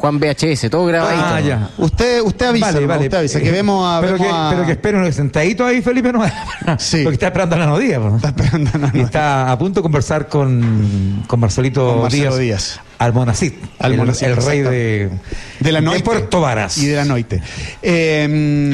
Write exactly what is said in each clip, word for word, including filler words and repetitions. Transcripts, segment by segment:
Juan V H S, todo grabadito. Ah, ya. Usted, usted avisa, Vale, ¿no? vale. Usted avisa, que vemos a... Pero, vemos que, a... pero que esperen sentadito ahí, Felipe, no. Sí. Porque está esperando a Nano Díaz. ¿No? Está esperando a Nano Y está a punto de conversar con, con Marcelito Con Marcelo Díaz. Díaz. Almonacid, Almonacid, el, el rey de, de la noite de Puerto Varas. y de la noite. Eh,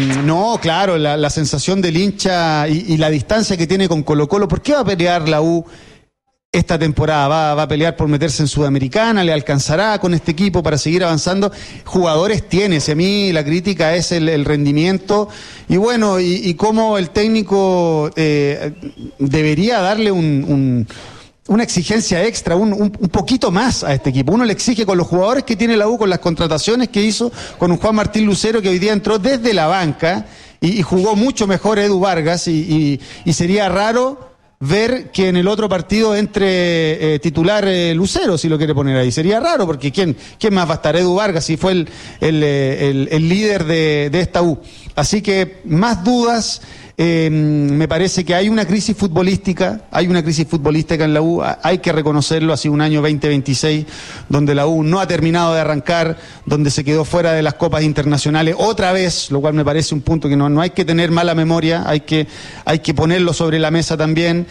no, claro, la, la sensación del hincha y, y la distancia que tiene con Colo Colo. ¿Por qué va a pelear la U esta temporada? ¿Va, va a pelear por meterse en Sudamericana? ¿Le alcanzará con este equipo para seguir avanzando? Jugadores tiene. Si a mí la crítica es el, el rendimiento y bueno, y, y cómo el técnico eh, debería darle un... un una exigencia extra, un, un, un poquito más a este equipo. Uno le exige con los jugadores que tiene la U, con las contrataciones que hizo, con un Juan Martín Lucero que hoy día entró desde la banca y, y jugó mucho mejor Edu Vargas y, y, y sería raro ver que en el otro partido entre eh, titular eh, Lucero, si lo quiere poner ahí. Sería raro, porque ¿quién, quién más va a estar? Edu Vargas, si fue el, el, el, el líder de, de esta U. Así que más dudas. Eh, me parece que hay una crisis futbolística, hay una crisis futbolística en la U, hay que reconocerlo. Ha sido un año veinte veintiséis donde la U no ha terminado de arrancar, donde se quedó fuera de las copas internacionales otra vez, lo cual me parece un punto que no, no hay que tener mala memoria, hay que, hay que ponerlo sobre la mesa también.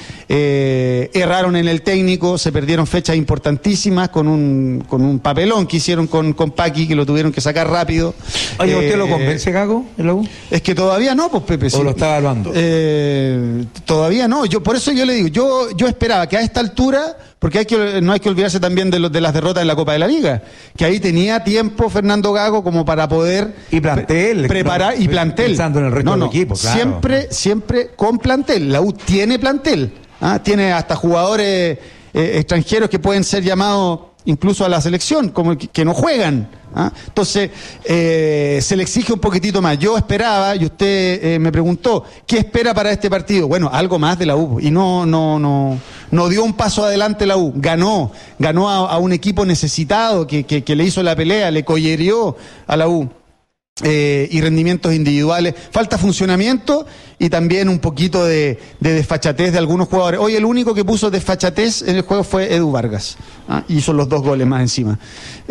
Eh, erraron en el técnico, se perdieron fechas importantísimas con un, con un papelón que hicieron con, con Paqui, que lo tuvieron que sacar rápido. Oye, ¿usted eh, lo convence, Gago, en la U? Es que todavía no, pues Pepe. ¿O sí. lo está evaluando? Eh, todavía no, yo por eso yo le digo, yo yo esperaba que a esta altura, porque hay que no hay que olvidarse también de, los, de las derrotas en la Copa de la Liga, que ahí tenía tiempo Fernando Gago como para poder y plantel, pre preparar no, y plantel. Pensando en el resto no, no, del equipo, claro. Siempre, siempre con plantel. La U tiene plantel, ¿ah? Tiene hasta jugadores eh, extranjeros que pueden ser llamados incluso a la selección, como que, que no juegan. ¿Ah? Entonces, eh, se le exige un poquitito más. Yo esperaba, y usted eh, me preguntó, ¿qué espera para este partido? Bueno, algo más de la U. Y no, no, no, no dio un paso adelante la U. Ganó, ganó a, a un equipo necesitado que, que, que le hizo la pelea, le collerió a la U. Eh, y rendimientos individuales, falta funcionamiento y también un poquito de, de desfachatez de algunos jugadores. Hoy el único que puso desfachatez en el juego fue Edu Vargas, ¿ah? Y hizo los dos goles más encima.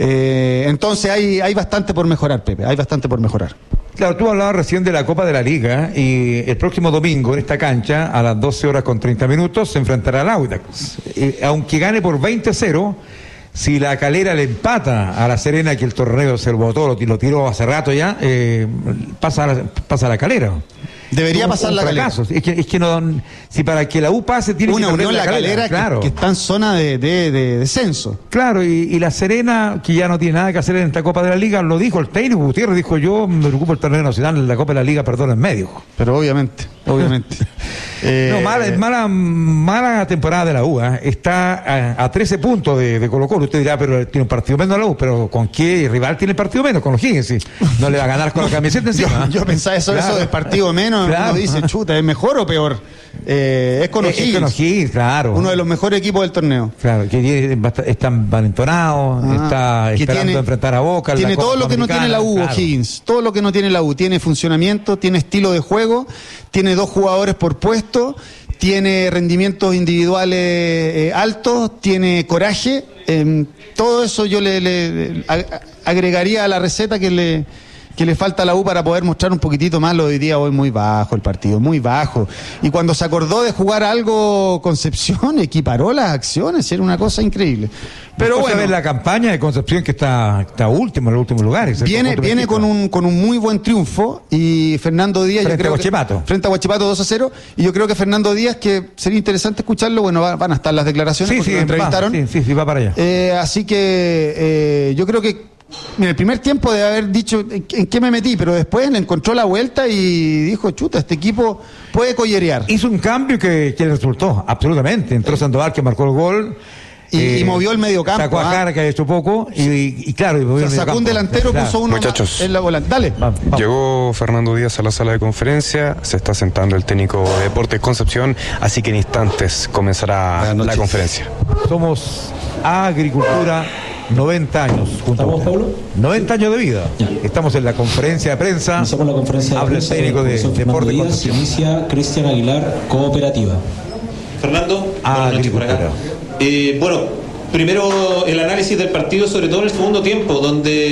Eh, entonces hay, hay bastante por mejorar, Pepe, hay bastante por mejorar. Claro, tú hablabas recién de la Copa de la Liga y el próximo domingo en esta cancha a las doce horas con treinta minutos se enfrentará al Audax. Eh, aunque gane por veinte a cero, si la Calera le empata a la Serena, que el torneo se lo botó, lo, lo tiró hace rato ya, eh, pasa, a la, pasa a la Calera. Debería un, pasar un la fracaso. Calera. Es que, es que no, si para que la U pase tiene una que Unión la Calera, calera claro. que, que está en zona de, de, de descenso. Claro, y, y la Serena, que ya no tiene nada que hacer en esta Copa de la Liga, lo dijo el técnico Gutiérrez, dijo: yo me preocupo el torneo nacional, en la Copa de la Liga, perdón, en medio. Pero obviamente, obviamente. eh, no, mala, mala, mala temporada de la U, ¿eh? Está a, a trece puntos de, de Colo Colo. Usted dirá, pero tiene un partido menos la U, pero ¿con qué rival tiene el partido menos? Con los Higgins, sí. No le va a ganar con la camiseta encima. Yo, yo pensaba eso, claro. eso del partido menos, claro. Uno dice, chuta, ¿es mejor o peor? Eh, es con los Higgins. Es con los Higgins, claro. Uno de los mejores equipos del torneo. Claro, que tiene, están valentonados, ah, está esperando tiene, enfrentar a Boca. Tiene todo lo que no tiene la U, claro. Higgins. Todo lo que no tiene la U. Tiene funcionamiento, tiene estilo de juego, tiene dos jugadores por puesto, tiene rendimientos individuales eh, altos, tiene coraje. Eh, todo eso yo le, le, le agregaría a la receta que le... que le falta a la U para poder mostrar un poquitito más. Lo de hoy día, hoy muy bajo el partido, muy bajo. Y cuando se acordó de jugar algo Concepción, equiparó las acciones, era una cosa increíble. Pero bueno, ver la campaña de Concepción, que está, está último, en los últimos lugares. Viene, viene con un, con un muy buen triunfo, y Fernando Díaz... Frente yo creo a Huachipato. Que, frente a Huachipato dos a cero, y yo creo que Fernando Díaz, que sería interesante escucharlo, bueno, va, van a estar las declaraciones, sí, porque sí, lo entrevistaron. Va, sí, sí, sí, va para allá. Eh, así que eh, yo creo que mira, el primer tiempo de haber dicho en qué me metí, pero después le encontró la vuelta y dijo, chuta, este equipo puede collerear. Hizo un cambio que, que resultó, absolutamente. Entró eh. Sandoval, que marcó el gol. Y, eh, y movió el mediocampo. Sacó a Jara, ¿ah? que ha hecho poco. Y, y, y claro, y movió o sea, el sacó un delantero, claro. puso uno Muchachos, en la volante. Dale. Vamos, vamos. Llegó Fernando Díaz a la sala de conferencia. Se está sentando el técnico de Deportes Concepción. Así que en instantes comenzará la conferencia. Somos Agricultura. noventa años juntos. ¿Estamos, Pablo? noventa años de vida. Ya. Estamos en la conferencia de prensa. Iniciamos la conferencia de Habla prensa el técnico de, de Deportes Concepción. Inicia Cristian Aguilar, Cooperativa. Fernando, buenas noches por acá. Eh, bueno, primero el análisis del partido, sobre todo en el segundo tiempo, donde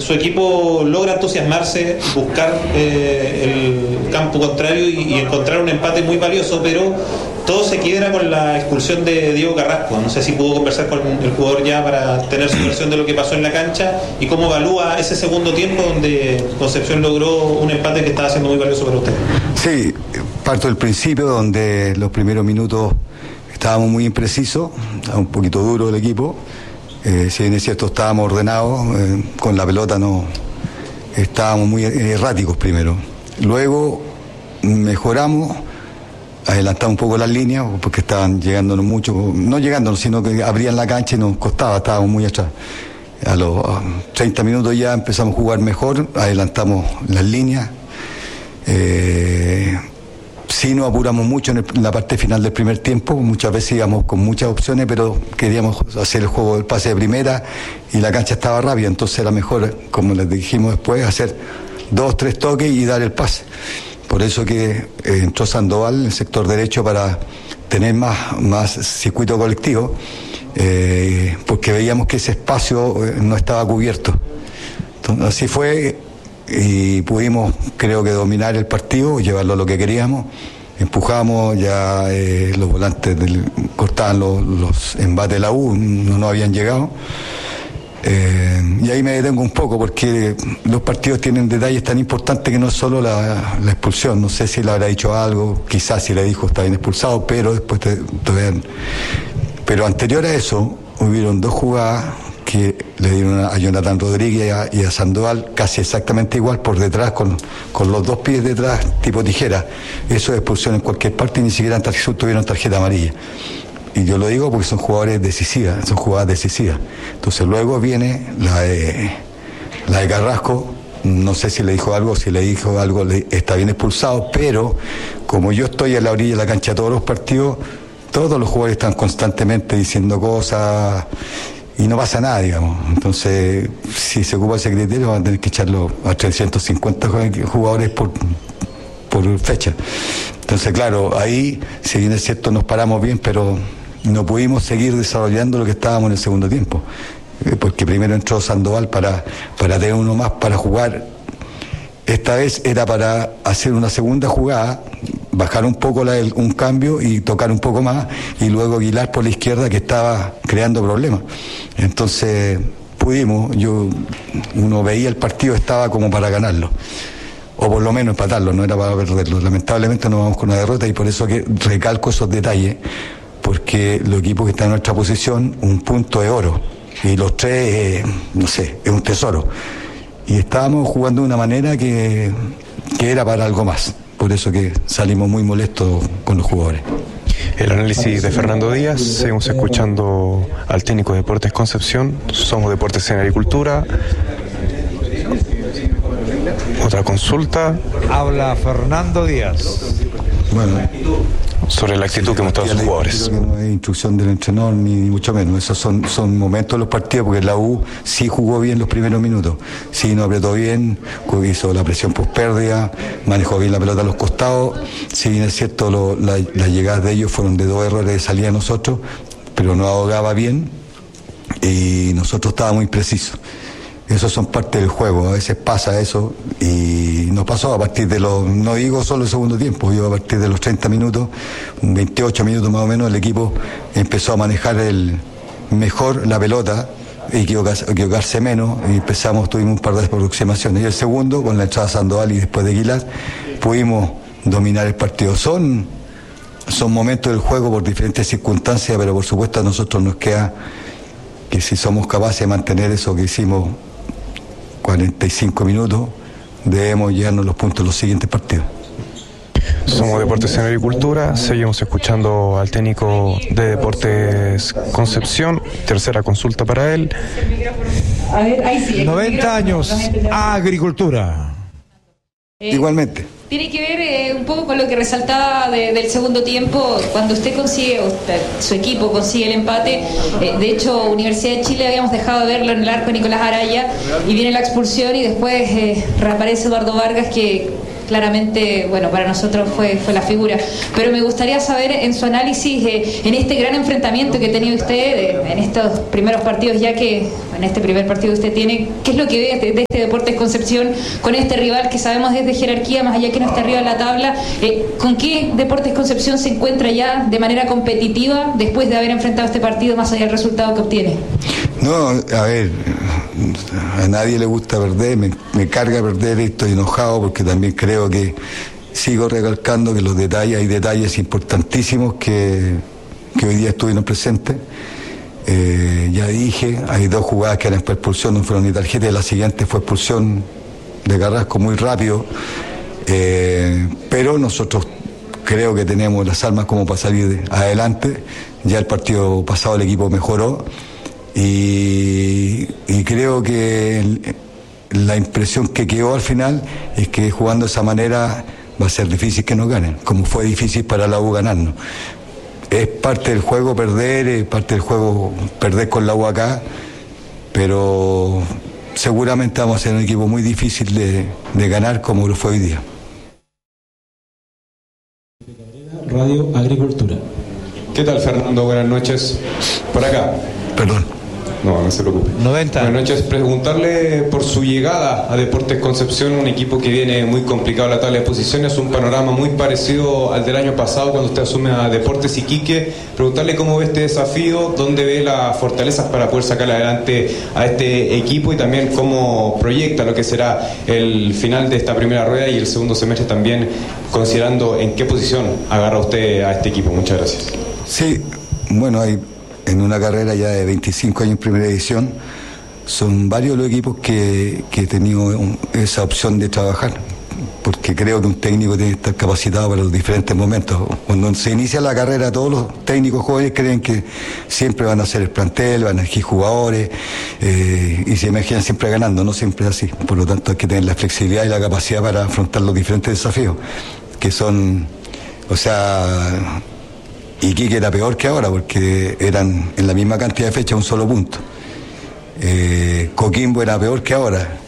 su equipo logra entusiasmarse, buscar eh, el campo contrario y, y encontrar un empate muy valioso, pero todo se quiebra con la expulsión de Diego Carrasco. No sé si pudo conversar con el jugador ya para tener su versión de lo que pasó en la cancha y cómo evalúa ese segundo tiempo donde Concepción logró un empate que estaba siendo muy valioso para usted. Sí, parto del principio donde los primeros minutos estábamos muy imprecisos, un poquito duro el equipo. Eh, si bien es cierto estábamos ordenados, eh, con la pelota no estábamos muy erráticos primero. Luego mejoramos, adelantamos un poco las líneas porque estaban llegándonos mucho, no llegándonos, sino que abrían la cancha y nos costaba, estábamos muy atrás. A los treinta minutos ya empezamos a jugar mejor, adelantamos las líneas. Eh, Sí nos apuramos mucho en, el, en la parte final del primer tiempo, muchas veces íbamos con muchas opciones, pero queríamos hacer el juego del pase de primera y la cancha estaba rápida, entonces era mejor, como les dijimos después, hacer dos, tres toques y dar el pase. Por eso que eh, entró Sandoval en el sector derecho para tener más, más circuito colectivo, eh, porque veíamos que ese espacio eh, no estaba cubierto. Entonces, así fue. Y pudimos, creo que, dominar el partido, llevarlo a lo que queríamos. Empujamos, ya eh, los volantes del, cortaban los, los embates de la U, no nos habían llegado. Eh, y ahí me detengo un poco porque los partidos tienen detalles tan importantes que no es solo la, la expulsión. No sé si le habrá dicho algo, quizás si le dijo está bien expulsado, pero después te, te vean. Pero anterior a eso, hubieron dos jugadas que le dieron a Jonathan Rodríguez y a, y a Sandoval casi exactamente igual por detrás, con, con los dos pies detrás, tipo tijera. Eso es expulsión en cualquier parte y ni siquiera en tarjeta, tuvieron tarjeta amarilla. Y yo lo digo porque son jugadores decisivas, son jugadas decisivas. Entonces luego viene la de, la de Carrasco, no sé si le dijo algo, si le dijo algo le, está bien expulsado, pero como yo estoy a la orilla de la cancha todos los partidos, todos los jugadores están constantemente diciendo cosas y no pasa nada, digamos. Entonces, si se ocupa ese criterio, van a tener que echarlo a trescientos cincuenta jugadores por, por fecha. Entonces, claro, ahí, si bien es cierto, nos paramos bien, pero no pudimos seguir desarrollando lo que estábamos en el segundo tiempo. Porque primero entró Sandoval para, para tener uno más para jugar. Esta vez era para hacer una segunda jugada, bajar un poco la, un cambio y tocar un poco más, y luego Aguilar por la izquierda que estaba creando problemas. Entonces pudimos, yo uno veía el partido, estaba como para ganarlo, o por lo menos empatarlo, no era para perderlo. Lamentablemente nos vamos con una derrota y por eso que recalco esos detalles, porque los equipos que están en nuestra posición, un punto de oro, y los tres, eh, no sé, es un tesoro. Y estábamos jugando de una manera que, que era para algo más. Por eso que salimos muy molestos con los jugadores. El análisis de Fernando Díaz, seguimos escuchando al técnico de Deportes Concepción. Somos Deportes en Agricultura. Otra consulta. Habla Fernando Díaz. Bueno, sobre la actitud que mostraron sus jugadores. Que no es instrucción del entrenador, ni, ni mucho menos. Esos son, son momentos de los partidos, porque la U sí jugó bien los primeros minutos. Sí nos apretó bien, hizo la presión post pérdida, manejó bien la pelota a los costados. Si bien es cierto, lo, la, las llegadas de ellos fueron de dos errores de salida a nosotros, pero nos ahogaba bien y nosotros estábamos imprecisos. Esos son parte del juego, a veces pasa eso y nos pasó a partir de los, no digo solo el segundo tiempo, yo a partir de los treinta minutos, veintiocho minutos más o menos, el equipo empezó a manejar el mejor la pelota, equivocarse, equivocarse menos, y empezamos, tuvimos un par de aproximaciones. Y el segundo, con la entrada de Sandoval y después de Aguilar, pudimos dominar el partido. Son, son momentos del juego por diferentes circunstancias, pero por supuesto a nosotros nos queda que si somos capaces de mantener eso que hicimos cuarenta y cinco minutos, debemos llevarnos los puntos en los siguientes partidos. Somos Deportes en Agricultura, seguimos escuchando al técnico de Deportes Concepción. Tercera consulta para él. noventa años, Agricultura. Eh, Igualmente. Tiene que ver eh, un poco con lo que resaltaba de, del segundo tiempo, cuando usted consigue, usted, su equipo consigue el empate. Eh, de hecho, Universidad de Chile habíamos dejado de verlo en el arco de Nicolás Araya, y viene la expulsión y después eh, reaparece Eduardo Vargas, que claramente, bueno, para nosotros fue, fue la figura. Pero me gustaría saber en su análisis, eh, en este gran enfrentamiento que ha tenido usted, eh, en estos primeros partidos, ya que en este primer partido usted tiene, ¿qué es lo que ve de, de este Deportes Concepción con este rival que sabemos es de jerarquía, más allá que no está arriba en la tabla? Eh, ¿Con qué Deportes Concepción se encuentra ya de manera competitiva después de haber enfrentado este partido, más allá del resultado que obtiene? No, a ver, a nadie le gusta perder, me, me carga perder y estoy enojado porque también creo que sigo recalcando que los detalles, hay detalles importantísimos que, que hoy día estuvieron presentes. Eh, ya dije, hay dos jugadas que eran por expulsión, no fueron ni tarjeta, y la siguiente fue expulsión de Carrasco muy rápido, eh, pero nosotros creo que tenemos las armas como para salir adelante. Ya el partido pasado el equipo mejoró y, y creo que el, la impresión que quedó al final es que jugando de esa manera va a ser difícil que nos ganen, como fue difícil para la U ganarnos. Es parte del juego perder, es parte del juego perder con la U acá, pero seguramente vamos a ser un equipo muy difícil de, de ganar como lo fue hoy día. Radio Agricultura. ¿Qué tal, Fernando? Buenas noches. Por acá. Perdón. No, no se preocupe. noventa. Buenas noches. Preguntarle por su llegada a Deportes Concepción, un equipo que viene muy complicado en la tabla de posiciones, un panorama muy parecido al del año pasado cuando usted asume a Deportes Iquique. Preguntarle cómo ve este desafío, dónde ve las fortalezas para poder sacar adelante a este equipo y también cómo proyecta lo que será el final de esta primera rueda y el segundo semestre también, considerando en qué posición agarra usted a este equipo. Muchas gracias. Sí, bueno, hay en una carrera ya de veinticinco años en primera división, son varios los equipos que, que he tenido un, esa opción de trabajar, porque creo que un técnico tiene que estar capacitado para los diferentes momentos. Cuando se inicia la carrera, todos los técnicos jóvenes creen que siempre van a hacer el plantel, van a elegir jugadores, eh, y se imaginan siempre ganando, no siempre es así. Por lo tanto hay que tener la flexibilidad y la capacidad para afrontar los diferentes desafíos, que son, o sea... Iquique era peor que ahora porque eran en la misma cantidad de fechas un solo punto. Eh, Coquimbo era peor que ahora.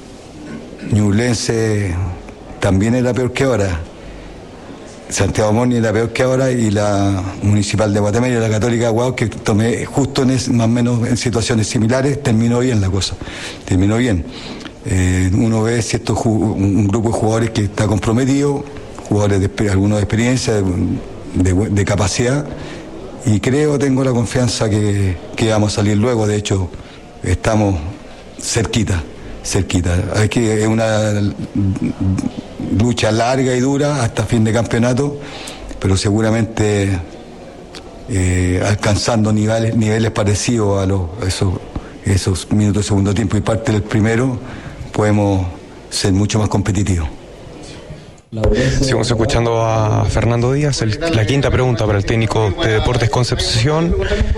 Ñublense también era peor que ahora. Santiago Moni era peor que ahora y la Municipal de Guatemala y la Católica de Guau, que tomé justo en es, más o menos en situaciones similares, terminó bien la cosa. Terminó bien. Eh, uno ve cierto un grupo de jugadores que está comprometido, jugadores de algunos de experiencia, de, De, de capacidad, y creo, tengo la confianza que, que vamos a salir luego. De hecho estamos cerquita cerquita hay que es una lucha larga y dura hasta fin de campeonato, pero seguramente eh, alcanzando niveles niveles parecidos a los esos, esos minutos de segundo tiempo y parte del primero, podemos ser mucho más competitivos. Seguimos escuchando a Fernando Díaz. El, la quinta pregunta para el técnico de Deportes Concepción.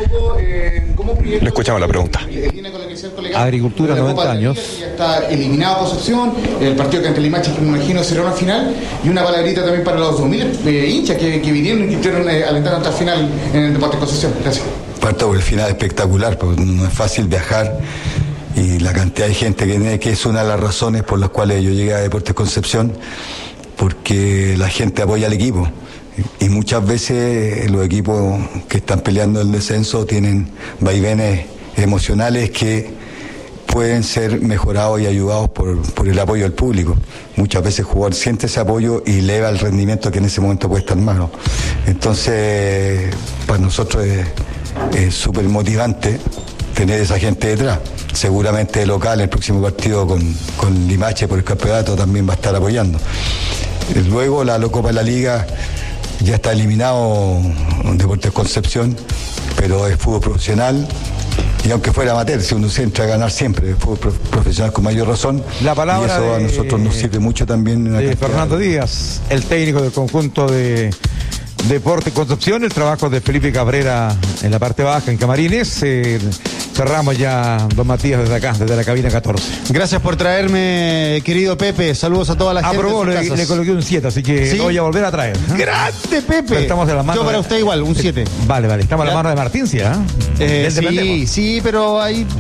Le escuchamos la pregunta. Agricultura, noventa años. Ya está eliminado Concepción, el partido que ante Limache, que me imagino será una final, y una palabrita también para los dos mil eh, hinchas que, que vinieron y que estuvieron eh, alentando hasta el final en el Deportes Concepción. Gracias. Parto por el final espectacular, porque no es fácil viajar. Y la cantidad de gente que tiene, que es una de las razones por las cuales yo llegué a Deportes Concepción, porque la gente apoya al equipo y muchas veces los equipos que están peleando el descenso tienen vaivenes emocionales que pueden ser mejorados y ayudados por, por el apoyo del público. Muchas veces el jugador siente ese apoyo y eleva el rendimiento que en ese momento puede estar malo. Entonces, para nosotros es súper motivante tener esa gente detrás. Seguramente local, el próximo partido con, con Limache por el campeonato también va a estar apoyando. Luego la Copa de la Liga ya está eliminado Deportes Concepción, pero es fútbol profesional, y aunque fuera amateur, si uno se entra a ganar siempre, es fútbol profesional con mayor razón. La palabra y eso a nosotros nos sirve mucho también. De Fernando Díaz, el técnico del conjunto de Deportes Concepción, el trabajo de Felipe Cabrera en la parte baja, en Camarines. Eh, cerramos ya, don Matías, desde acá, desde la cabina catorce. Gracias por traerme, querido Pepe. Saludos a toda la gente. Aprobó, le, le coloqué un siete, así que ¿sí? Lo voy a volver a traer. ¿eh? ¡Grande, Pepe! Pero estamos de la mano. Yo para de... usted igual, un siete. Vale, vale. Estamos en la mano de Martín, ¿sí? ¿eh? Eh, sí, sí, pero ahí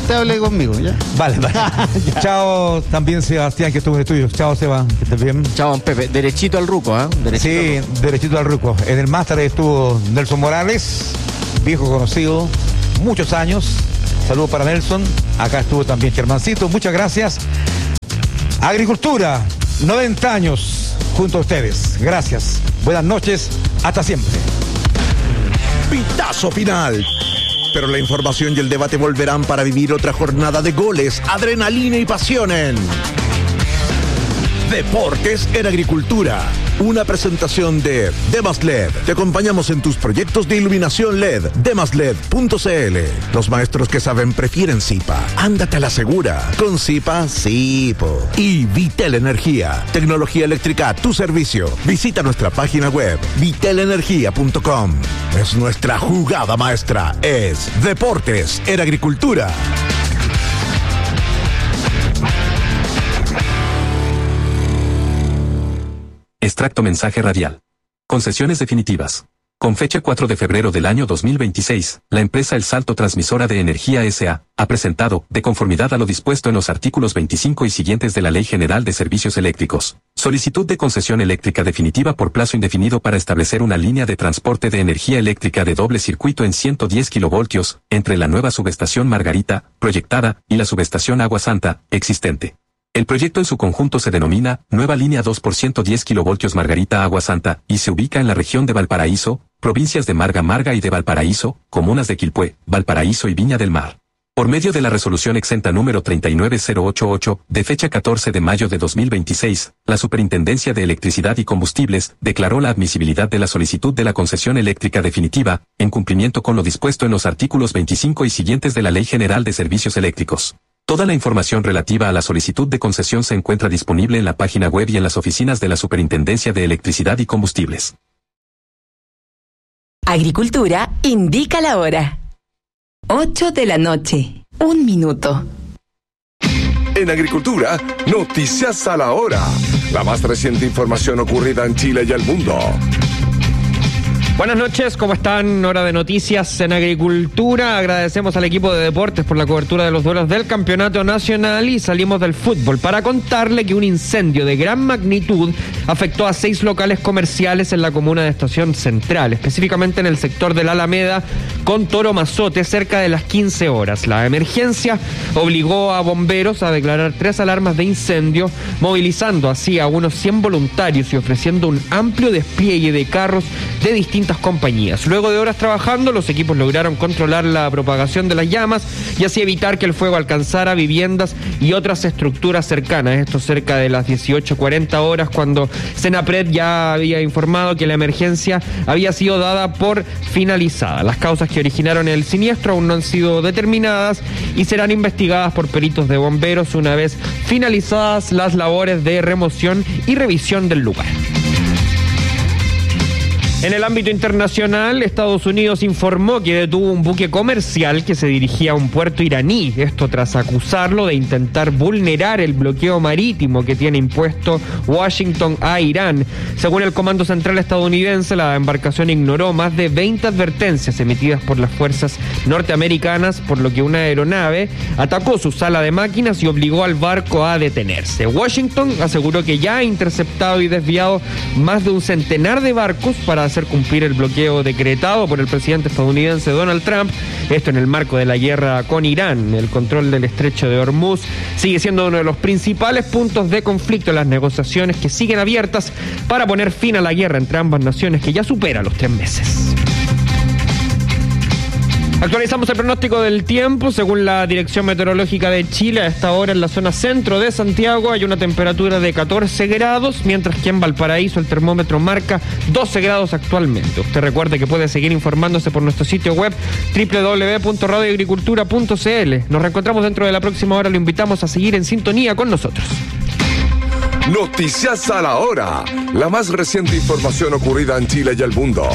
usted hable conmigo, ¿ya? Vale, vale. Chao también Sebastián, que estuvo en el estudio. Chao Seba, que estés bien. Chao don Pepe, derechito al ruco, ¿eh? Derechito sí, al ruco. derechito al ruco. En el máster estuvo Nelson Morales, viejo conocido, muchos años. Saludos para Nelson. Acá estuvo también Germancito. Muchas gracias. Agricultura, noventa años junto a ustedes. Gracias. Buenas noches. Hasta siempre. Pitazo final. Pero la información y el debate volverán para vivir otra jornada de goles, adrenalina y pasión en Deportes en Agricultura. Una presentación de Demas L E D. Te acompañamos en tus proyectos de iluminación L E D. demas led punto c l. Los maestros que saben prefieren Zipa. Ándate a la segura. Con Zipa, sí, po. Y Vitel Energía. Tecnología eléctrica a tu servicio. Visita nuestra página web vitel energía punto com. Es nuestra jugada maestra. Es Deportes en Agricultura. Extracto mensaje radial. Concesiones definitivas. Con fecha cuatro de febrero del año dos mil veintiséis, la empresa El Salto Transmisora de Energía S A ha presentado, de conformidad a lo dispuesto en los artículos veinticinco y siguientes de la Ley General de Servicios Eléctricos, solicitud de concesión eléctrica definitiva por plazo indefinido para establecer una línea de transporte de energía eléctrica de doble circuito en ciento diez kilovoltios, entre la nueva subestación Margarita, proyectada, y la subestación Agua Santa, existente. El proyecto en su conjunto se denomina Nueva Línea dos por ciento diez kilovoltios Margarita Agua Santa y se ubica en la región de Valparaíso, provincias de Marga Marga y de Valparaíso, comunas de Quilpué, Valparaíso y Viña del Mar. Por medio de la resolución exenta número treinta y nueve mil ochenta y ocho, de fecha catorce de mayo de dos mil veintiséis, la Superintendencia de Electricidad y Combustibles declaró la admisibilidad de la solicitud de la concesión eléctrica definitiva, en cumplimiento con lo dispuesto en los artículos veinticinco y siguientes de la Ley General de Servicios Eléctricos. Toda la información relativa a la solicitud de concesión se encuentra disponible en la página web y en las oficinas de la Superintendencia de Electricidad y Combustibles. Agricultura indica la hora. ocho de la noche. Un minuto. En Agricultura, noticias a la hora. La más reciente información ocurrida en Chile y el mundo. Buenas noches, ¿cómo están? Hora de noticias en Agricultura. Agradecemos al equipo de deportes por la cobertura de los duelos del Campeonato Nacional y salimos del fútbol para contarle que un incendio de gran magnitud afectó a seis locales comerciales en la comuna de Estación Central, específicamente en el sector de la Alameda con Toro Mazote cerca de las quince horas. La emergencia obligó a bomberos a declarar tres alarmas de incendio, movilizando así a unos cien voluntarios y ofreciendo un amplio despliegue de carros de distintas compañías. Luego de horas trabajando, los equipos lograron controlar la propagación de las llamas y así evitar que el fuego alcanzara viviendas y otras estructuras cercanas. Esto cerca de las dieciocho cuarenta horas, cuando Senapred ya había informado que la emergencia había sido dada por finalizada. Las causas que originaron el siniestro aún no han sido determinadas y serán investigadas por peritos de bomberos una vez finalizadas las labores de remoción y revisión del lugar. En el ámbito internacional, Estados Unidos informó que detuvo un buque comercial que se dirigía a un puerto iraní. Esto tras acusarlo de intentar vulnerar el bloqueo marítimo que tiene impuesto Washington a Irán. Según el Comando Central estadounidense, la embarcación ignoró más de veinte advertencias emitidas por las fuerzas norteamericanas, por lo que una aeronave atacó su sala de máquinas y obligó al barco a detenerse. Washington aseguró que ya ha interceptado y desviado más de un centenar de barcos para hacer cumplir el bloqueo decretado por el presidente estadounidense Donald Trump, esto en el marco de la guerra con Irán. El control del estrecho de Hormuz sigue siendo uno de los principales puntos de conflicto en las negociaciones que siguen abiertas para poner fin a la guerra entre ambas naciones, que ya supera los tres meses. Actualizamos el pronóstico del tiempo. Según la Dirección Meteorológica de Chile, a esta hora en la zona centro de Santiago hay una temperatura de catorce grados, mientras que en Valparaíso el termómetro marca doce grados actualmente. Usted recuerde que puede seguir informándose por nuestro sitio web doble u doble u doble u punto radio agricultura punto c l. Nos reencontramos dentro de la próxima hora. Lo invitamos a seguir en sintonía con nosotros. Noticias a la hora. La más reciente información ocurrida en Chile y el mundo.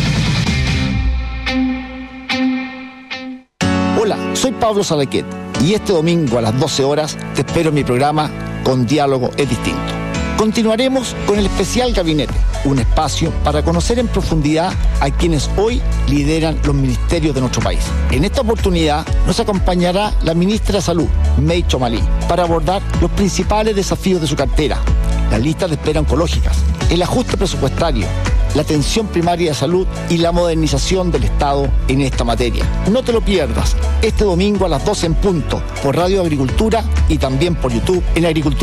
Hola, soy Pablo Salaquet y este domingo a las doce horas te espero en mi programa Con Diálogo es Distinto. Continuaremos con el especial gabinete, un espacio para conocer en profundidad a quienes hoy lideran los ministerios de nuestro país. En esta oportunidad nos acompañará la ministra de Salud, May Chomalí, para abordar los principales desafíos de su cartera, las listas de espera oncológicas, el ajuste presupuestario, la atención primaria de salud y la modernización del Estado en esta materia. No te lo pierdas, este domingo a las doce en punto, por Radio Agricultura y también por YouTube en Agricultura.